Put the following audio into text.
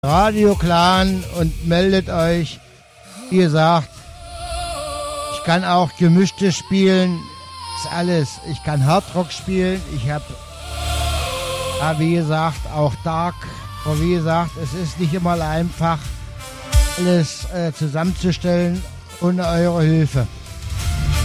Radio Clan und meldet euch. Wie gesagt, ich kann auch gemischte spielen, ist alles. Ich kann Hardrock spielen, ich habe, wie gesagt, auch Dark. Aber wie gesagt, es ist nicht immer einfach, alles zusammenzustellen ohne eure Hilfe.